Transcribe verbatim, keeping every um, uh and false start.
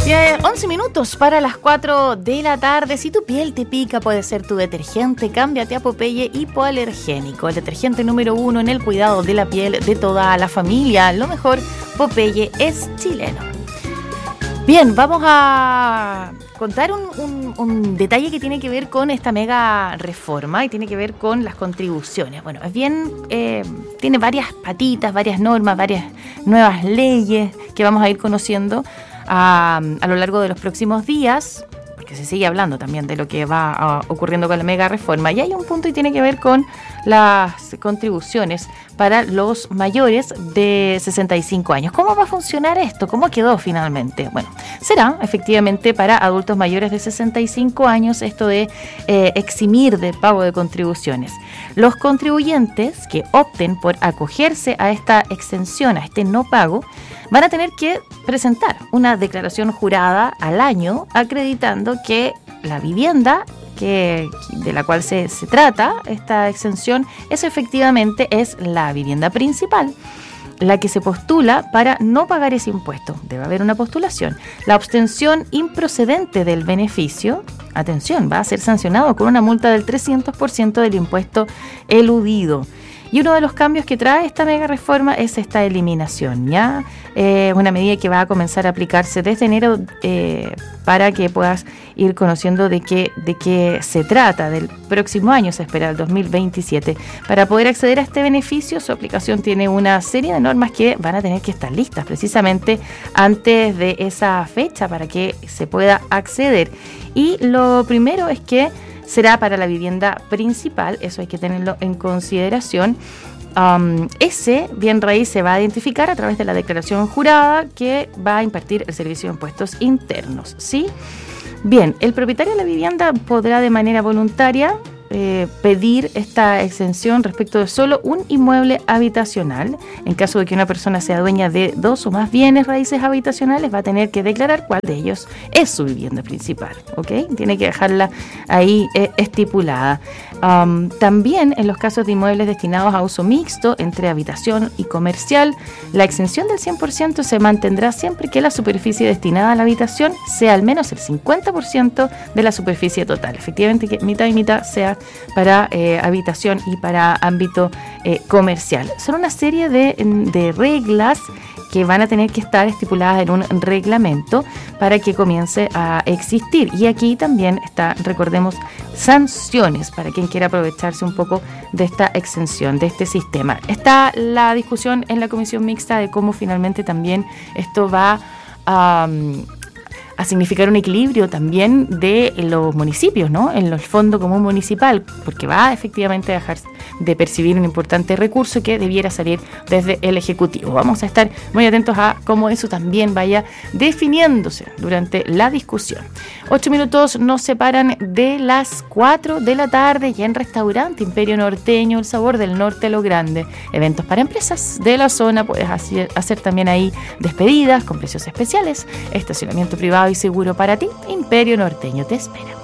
Ya, once minutos para las cuatro de la tarde. Si tu piel te pica, puede ser tu detergente. Cámbiate a Popeye Hipoalergénico, el detergente número uno en el cuidado de la piel de toda la familia. Lo mejor, Popeye es chileno. Bien, vamos a contar un, un, un detalle que tiene que ver con esta mega reforma y tiene que ver con las contribuciones. Bueno, es bien, eh, tiene varias patitas, varias normas, varias nuevas leyes que vamos a ir conociendo A, a lo largo de los próximos días, porque se sigue hablando también de lo que va uh, ocurriendo con la mega reforma. Y hay un punto y tiene que ver con las contribuciones para los mayores de sesenta y cinco años. ¿Cómo va a funcionar esto? ¿Cómo quedó finalmente? Bueno, será efectivamente para adultos mayores de sesenta y cinco años esto de eh, eximir del pago de contribuciones. Los contribuyentes que opten por acogerse a esta exención, a este no pago, van a tener que presentar una declaración jurada al año acreditando que la vivienda que, de la cual se, se trata esta exención es efectivamente es la vivienda principal, la que se postula para no pagar ese impuesto. Debe haber una postulación. La abstención improcedente del beneficio, atención, va a ser sancionado con una multa del trescientos por ciento del impuesto eludido. Y uno de los cambios que trae esta mega reforma es esta eliminación, ¿ya? Eh, una medida que va a comenzar a aplicarse desde enero eh, para que puedas ir conociendo de qué, de qué se trata. Del próximo año se espera, el dos mil veintisiete. Para poder acceder a este beneficio, su aplicación tiene una serie de normas que van a tener que estar listas precisamente antes de esa fecha para que se pueda acceder. Y lo primero es que será para la vivienda principal, eso hay que tenerlo en consideración. Um, ese bien raíz se va a identificar a través de la declaración jurada que va a impartir el Servicio de Impuestos Internos, ¿sí? Bien, el propietario de la vivienda podrá de manera voluntaria Eh, pedir esta exención respecto de solo un inmueble habitacional. En caso de que una persona sea dueña de dos o más bienes raíces habitacionales, va a tener que declarar cuál de ellos es su vivienda principal, ¿ok? Tiene que dejarla ahí eh, estipulada. Um, también en los casos de inmuebles destinados a uso mixto entre habitación y comercial, la exención del cien por ciento se mantendrá siempre que la superficie destinada a la habitación sea al menos el cincuenta por ciento de la superficie total. Efectivamente que mitad y mitad sea para eh, habitación y para ámbito eh, comercial. Son una serie de, de reglas que van a tener que estar estipuladas en un reglamento para que comience a existir. Y aquí también está, recordemos, sanciones para quien quiera aprovecharse un poco de esta exención, de este sistema. Está la discusión en la comisión mixta de cómo finalmente también esto va a... Um, a significar un equilibrio también de los municipios, ¿no? En el Fondo Común Municipal, porque va efectivamente a dejar de percibir un importante recurso que debiera salir desde el Ejecutivo. Vamos a estar muy atentos a cómo eso también vaya definiéndose durante la discusión. Ocho minutos nos separan de las cuatro de la tarde y en Restaurante Imperio Norteño, el sabor del norte a lo grande. Eventos para empresas de la zona, puedes hacer, hacer también ahí despedidas con precios especiales, estacionamiento privado y seguro para ti. Imperio Norteño te espera.